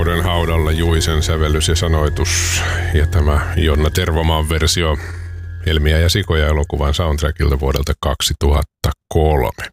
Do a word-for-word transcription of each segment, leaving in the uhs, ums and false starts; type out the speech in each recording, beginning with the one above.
Rakkauden haudalla Juhisen sävellys ja sanoitus ja tämä Jonna Tervomaan versio Helmiä ja sikoja elokuvan soundtrackilta vuodelta kaksituhattakolme.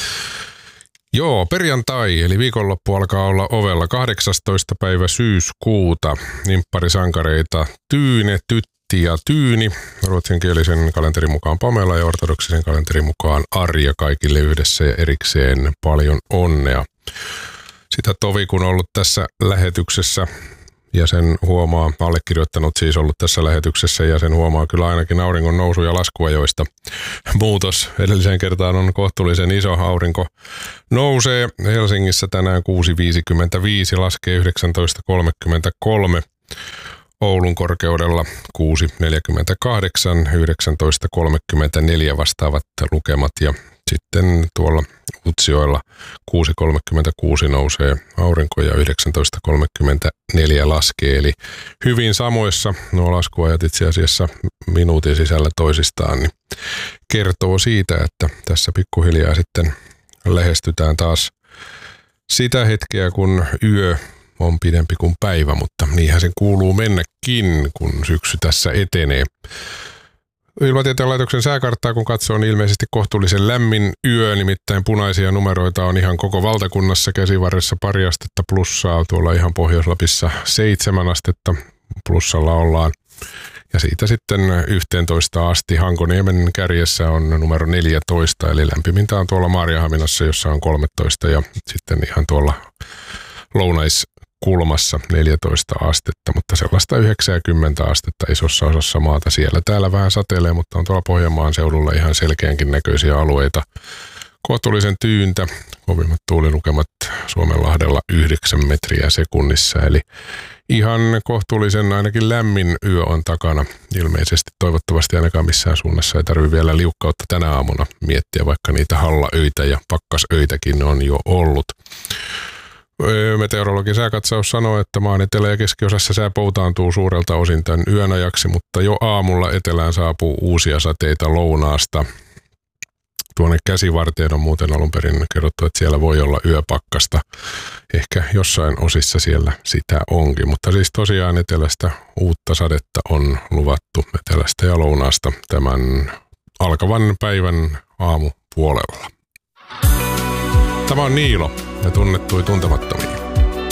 Joo, perjantai eli viikonloppu alkaa olla ovella kahdeksastoista päivä syyskuuta. Nimpparisankareita Tyyne, Tytti ja Tyyni. Ruotsinkielisen kalenterin mukaan Pamela ja ortodoksisen kalenterin mukaan Arja, kaikille yhdessä ja erikseen paljon onnea. Sitä tovi kun on ollut tässä lähetyksessä ja sen huomaa, allekirjoittanut siis ollut tässä lähetyksessä ja sen huomaa kyllä ainakin auringon nousu- ja laskuajoista. Muutos edelliseen kertaan on kohtuullisen iso. Aurinko nousee Helsingissä tänään kuusi viisikymmentäviisi, laskee yhdeksäntoista kolmekymmentäkolme. Oulun korkeudella kuusi neljäkymmentäkahdeksan, yhdeksäntoista kolmekymmentäneljä vastaavat lukemat ja sitten tuolla Utsjoella kuusi kolmekymmentäkuusi nousee aurinko ja yhdeksäntoista kolmekymmentäneljä laskee. Eli hyvin samoissa nuo laskuajat itse asiassa minuutin sisällä toisistaan, niin kertoo siitä, että tässä pikkuhiljaa sitten lähestytään taas sitä hetkeä, kun yö on pidempi kuin päivä, mutta niinhän sen kuuluu mennäkin, kun syksy tässä etenee. Ilmatieteen laitoksen sääkarttaa kun katsoo, niin ilmeisesti kohtuullisen lämmin yö, nimittäin punaisia numeroita on ihan koko valtakunnassa, Käsivarressa pari astetta plussaa, tuolla ihan Pohjois-Lapissa seitsemän astetta plussalla ollaan. Ja siitä sitten yhteentoista asti Hankoniemen kärjessä on numero neljätoista, eli lämpimintä on tuolla Maarianhaminassa, jossa on kolmetoista ja sitten ihan tuolla Lounais-kulmassa neljätoista astetta, mutta sellaista yhdeksänkymmentä astetta isossa osassa maata siellä. Täällä vähän satelee, mutta on tuolla Pohjanmaan seudulla ihan selkeänkin näköisiä alueita. Kohtuullisen tyyntä, kovimmat tuulilukemat Suomenlahdella yhdeksän metriä sekunnissa, eli ihan kohtuullisen ainakin lämmin yö on takana. Ilmeisesti toivottavasti ainakaan missään suunnassa ei tarvitse vielä liukkautta tänä aamuna miettiä, vaikka niitä hallaöitä ja pakkasöitäkin on jo ollut. Meteorologin sääkatsaus sanoo, että maan etelä- ja keskiosassa sää poutaantuu suurelta osin tämän yön ajaksi, mutta jo aamulla etelään saapuu uusia sateita lounaasta. Tuonne Käsivarteen on muuten alun perin kerrottu, että siellä voi olla yöpakkasta. Ehkä jossain osissa siellä sitä onkin, mutta siis tosiaan etelästä uutta sadetta on luvattu etelästä ja lounaasta tämän alkavan päivän aamupuolella. Tämä on Niilo ja tunnettui tuntemattomia.